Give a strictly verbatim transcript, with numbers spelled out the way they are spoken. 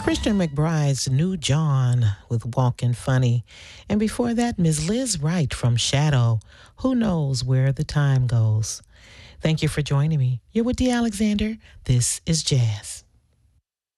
Christian McBride's New John with Walkin' Funny. And before that, Miz Liz Wright from Shadow, Who Knows Where the Time Goes. Thank you for joining me. You're with Dee Alexander. This is Jazz.